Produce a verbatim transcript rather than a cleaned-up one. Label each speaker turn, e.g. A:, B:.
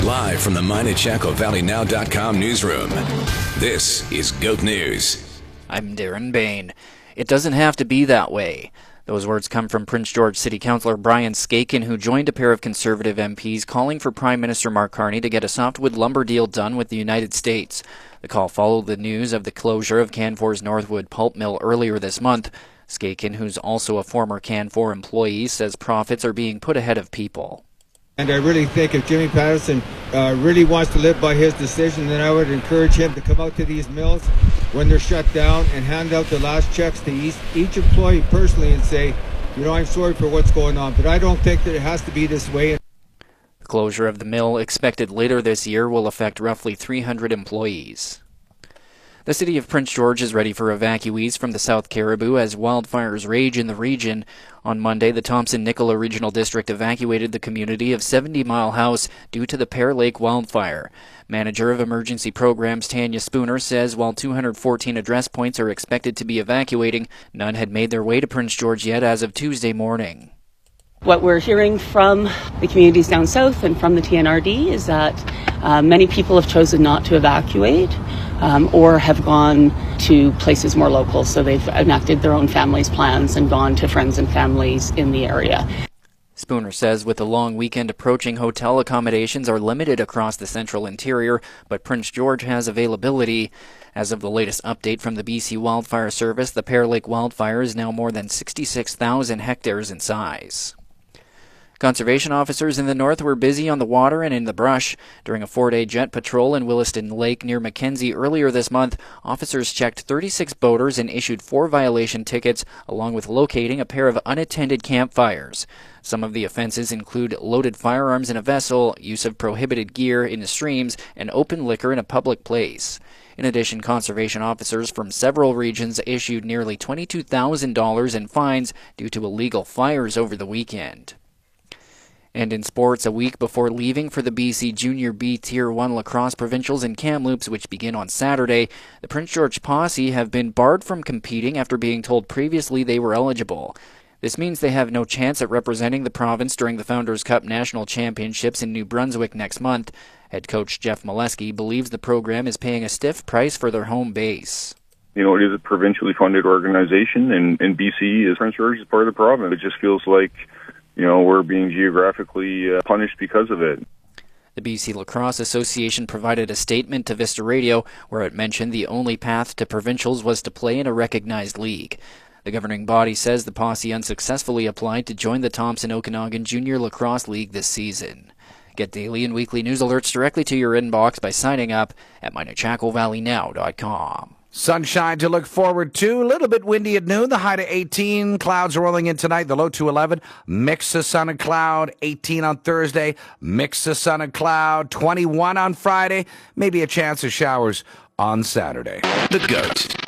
A: Live from the Mine at Chaco Valley Now dot com newsroom, this is GOAT News.
B: I'm Darren Bain. It doesn't have to be that way. Those words come from Prince George City Councillor Brian Skaken, who joined a pair of Conservative M Ps calling for Prime Minister Mark Carney to get a softwood lumber deal done with the United States. The call followed the news of the closure of Canfor's Northwood pulp mill earlier this month. Skaken, who's also a former Canfor employee, says profits are being put ahead of people.
C: And I really think if Jimmy Patterson uh, really wants to live by his decision, then I would encourage him to come out to these mills when they're shut down and hand out the last checks to each, each employee personally and say, you know, I'm sorry for what's going on, but I don't think that it has to be this way.
B: The closure of the mill, expected later this year, will affect roughly three hundred employees. The city of Prince George is ready for evacuees from the South Caribou as wildfires rage in the region. On Monday, the Thompson-Nicola Regional District evacuated the community of seventy Mile House due to the Pear Lake wildfire. Manager of Emergency Programs Tanya Spooner says while two hundred fourteen address points are expected to be evacuating, none had made their way to Prince George yet as of Tuesday morning.
D: What we're hearing from the communities down south and from the T N R D is that uh, many people have chosen not to evacuate um, or have gone to places more local. So they've enacted their own families' plans and gone to friends and families in the area.
B: Spooner says with the long weekend approaching, hotel accommodations are limited across the central interior, but Prince George has availability. As of the latest update from the B C Wildfire Service, the Pear Lake wildfire is now more than sixty-six thousand hectares in size. Conservation officers in the north were busy on the water and in the brush. During a four-day jet patrol in Williston Lake near Mackenzie earlier this month, officers checked thirty-six boaters and issued four violation tickets, along with locating a pair of unattended campfires. Some of the offenses include loaded firearms in a vessel, use of prohibited gear in the streams, and open liquor in a public place. In addition, conservation officers from several regions issued nearly twenty-two thousand dollars in fines due to illegal fires over the weekend. And in sports, a week before leaving for the B C Junior B Tier one Lacrosse Provincials in Kamloops, which begin on Saturday, the Prince George Posse have been barred from competing after being told previously they were eligible. This means they have no chance at representing the province during the Founders Cup National Championships in New Brunswick next month. Head coach Jeff Molesky believes the program is paying a stiff price for their home base.
E: You know, it is a provincially funded organization, and, and B C is Prince George is part of the province. It just feels like, you know, we're being geographically uh, punished because of it.
B: The B C Lacrosse Association provided a statement to Vista Radio where it mentioned the only path to provincials was to play in a recognized league. The governing body says the Posse unsuccessfully applied to join the Thompson Okanagan Junior Lacrosse League this season. Get daily and weekly news alerts directly to your inbox by signing up at mine at chaco valley now dot com.
F: Sunshine to look forward to. A little bit windy at noon. The high to eighteen. Clouds rolling in tonight. The low to eleven. Mix of sun and cloud. eighteen on Thursday. Mix of sun and cloud. twenty-one on Friday. Maybe a chance of showers on Saturday.
A: The GOAT.